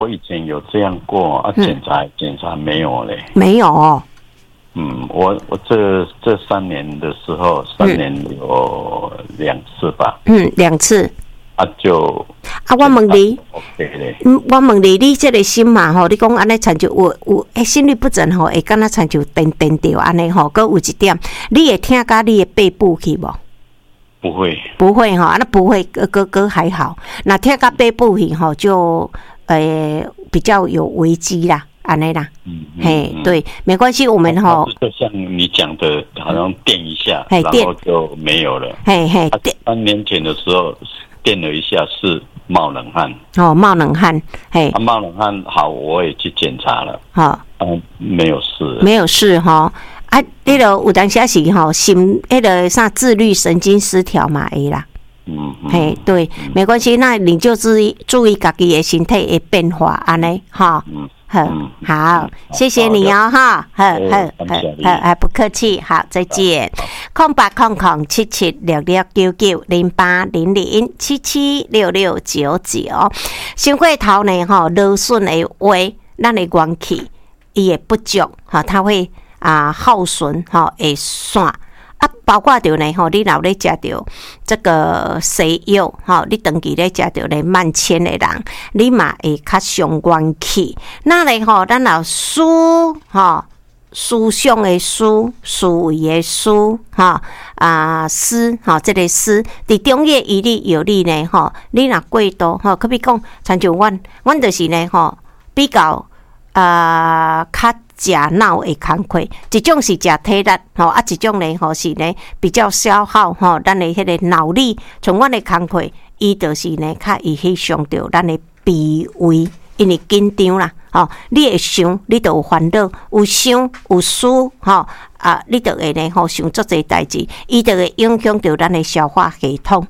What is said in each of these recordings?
我以前有这样过啊，检查没有嘞。 没有哦。 我这3年的时候，3年有2次吧。 2次。我问你，我问你，你这个心嘛吼，你讲安尼参照有心律不整吼，会敢若参照颠掉安尼吼，搁有一点，你会听到你的背部去无？ 不会， 不会哈，那不会，哥还好。那听到背部去吼，就比较有危机啦，安尼啦。嘿，对，没关系，我们吼就像你讲的，好像电一下，然后就没有了。 嘿 ，3年前的时候电了一下是冒冷汗。 冒冷汗，嘿。 冒冷汗好，我也去检查了。没有事。没有事哈。那个有当时是吼心那个啥自律神经失调嘛会啦。嘿，对，没关系，那你就注意自己的身体的变化安尼哈。好，谢谢你哦，哈，不客气，好，再见。08007766990800776699，伤过头呢，劳损的话，咱的元气伊会不足，它会耗损，会散。包括着呢你若咧食着这个西药你长期咧食着咧慢纤的人，你嘛会较伤元气。那咧咱若思想的思维的思思这个思伫中医医理药理呢你若过度可比讲，参像阮就是呢比较较食脑的工课，一种是食体力一种呢是呢比较消耗咱的迄个脑力。从阮的工课，伊就是呢较会去伤到咱的脾胃，因为紧张啦你会想，你就有烦恼，有想有思你就会呢想足侪代志，伊就会影响到咱的消化系统。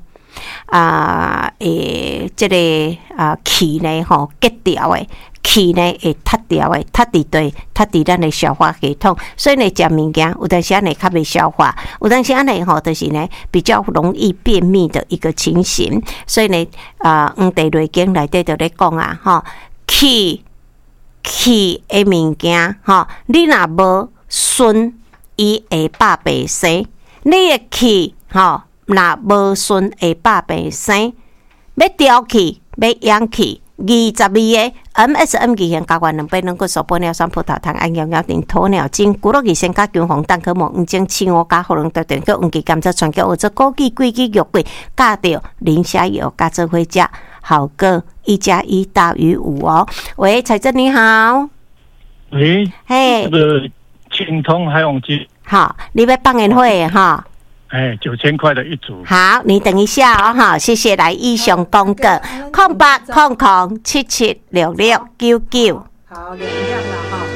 这个气呢结掉的。气呢会塌掉的，塌伫咱的消化系统，所以呢食物件有当时呢较袂消化，有当时呢就是呢比较容易便秘的一个情形。所以呢黄帝内经内底就咧讲气的物件你若无顺，伊会百病生。你的气若无顺，会百病生。要调气，要养气。22个 MSM 期限加完2杯能够手玻尿酸葡萄糖胺药药定鸵鸟精骨肉益生加姜黄蛋壳膜黄精青乌加荷龙特点个黄鸡甘蔗全胶或者枸杞桂枝肉桂加掉磷虾油加做伙食，好个1+1大于5哦。喂，财政你好。 喂，嘿，这个青通海王鸡。 好，你要办年会哈 ？9000块的一组。 好，你等一下哦，谢谢来以上公告，0800776699。 好，2样了哈。